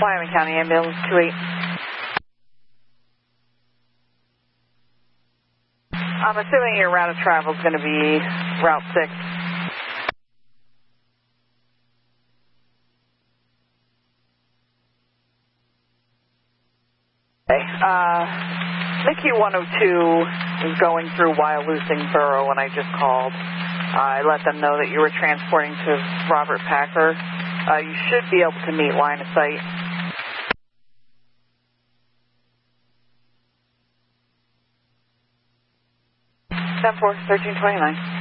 Wyoming County Ambulance 28. I'm assuming your route of travel is going to be Route 6. Okay. Mickey 102 is going through Wyalusing Borough when I just called. I let them know that you were transporting to Robert Packer. You should be able to meet line of sight. 10-4, 1329.